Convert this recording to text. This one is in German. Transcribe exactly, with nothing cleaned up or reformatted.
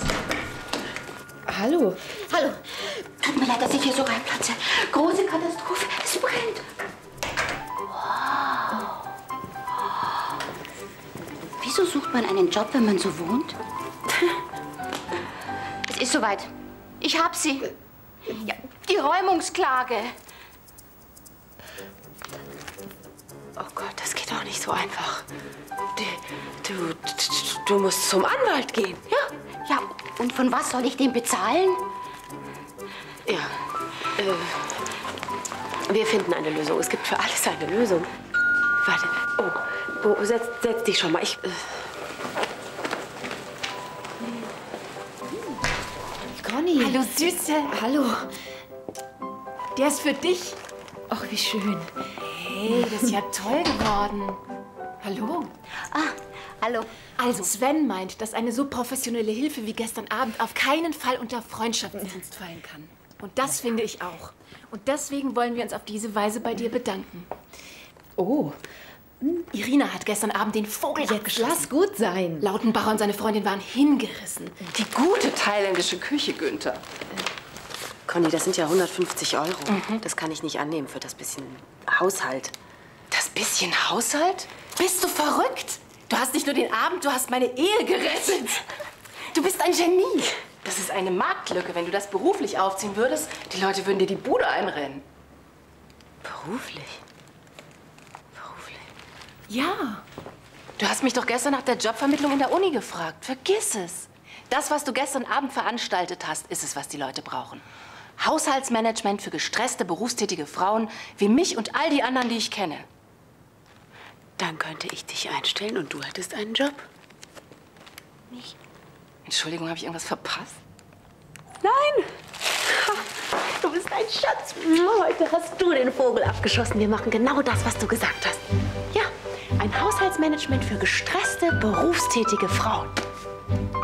Hallo. Hallo. Tut mir leid, dass ich hier so reinplatze. Große Katastrophe. Es brennt. Wow. Wieso sucht man einen Job, wenn man so wohnt? Es ist soweit. Ich hab sie. Ja, die Räumungsklage. Oh Gott, das geht doch nicht so einfach. Du, du, du musst zum Anwalt gehen. Ja, ja. Und von was soll ich den bezahlen? Ja, äh, wir finden eine Lösung. Es gibt für alles eine Lösung. Warte, oh, oh setz, setz dich schon mal. Ich, äh Conny. Hallo, Süße. Hallo. Der ist für dich. Ach, wie schön. Hey, das ist ja toll geworden. Hallo. Ah, hallo. Also, Sven meint, dass eine so professionelle Hilfe wie gestern Abend auf keinen Fall unter Freundschaftsdienst fallen kann. Und das finde ich auch. Und deswegen wollen wir uns auf diese Weise bei dir bedanken. Oh. Irina hat gestern Abend den Vogel Jetzt abgeschossen. lass gut sein. Lautenbacher und seine Freundin waren hingerissen. Die gute thailändische Küche, Günther. Conny, das sind ja hundertfünfzig Euro. Mhm. Das kann ich nicht annehmen für das bisschen Haushalt. Das bisschen Haushalt? Bist du verrückt? Du hast nicht nur den Abend, du hast meine Ehe gerettet. Du bist ein Genie. Das ist eine Marktlücke. Wenn du das beruflich aufziehen würdest, die Leute würden dir die Bude einrennen. Beruflich? Beruflich? Ja. Du hast mich doch gestern nach der Jobvermittlung in der Uni gefragt. Vergiss es. Das, was du gestern Abend veranstaltet hast, ist es, was die Leute brauchen. Haushaltsmanagement für gestresste, berufstätige Frauen wie mich und all die anderen, die ich kenne. Dann könnte ich dich einstellen und du hättest einen Job. Nicht? Entschuldigung, habe ich irgendwas verpasst? Nein! Ha, du bist ein Schatz. Heute hast du den Vogel abgeschossen. Wir machen genau das, was du gesagt hast. Ja, ein Haushaltsmanagement für gestresste, berufstätige Frauen.